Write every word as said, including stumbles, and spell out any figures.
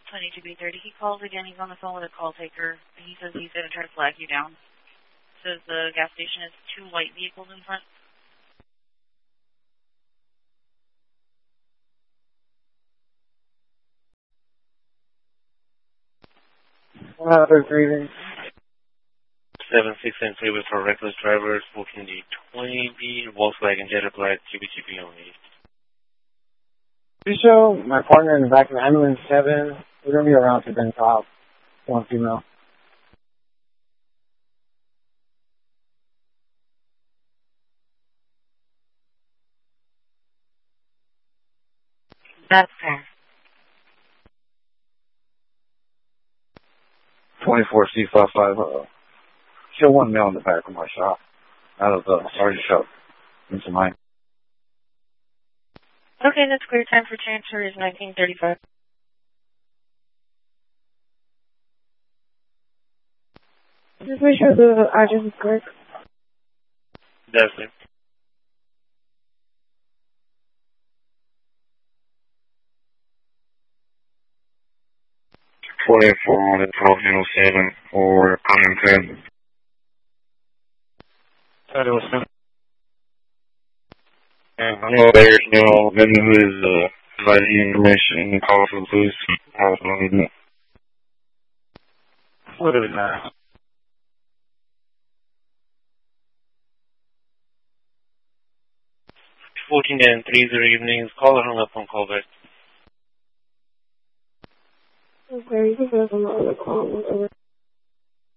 twenty-two B thirty. He calls again. He's on the phone with a call taker. He says he's going to try to flag you down. Says the gas station has two white vehicles in front. Uh, they're breathing. seven six seven three for reckless drivers, booking the twenty B Volkswagen Jetta Black G B G B only. You show my partner in the back of the ambulance seven. We're going to be around to Ben Top. One female. That's fair. twenty-four C five five. Uh, show one male in the back of my shop. Out of the sergeant shop. Into mine. Okay, that's clear. Time for transfer is nineteen thirty-five. Just make sure the address is correct. That's it. forty-four on the twelve oh seven or Common ten. thirty oh seven. And I know there's no vendor who is uh, providing information and call for the police. What is it now? fourteen and three zero evenings. Caller hung up on callback. Okay, you can go on the other call.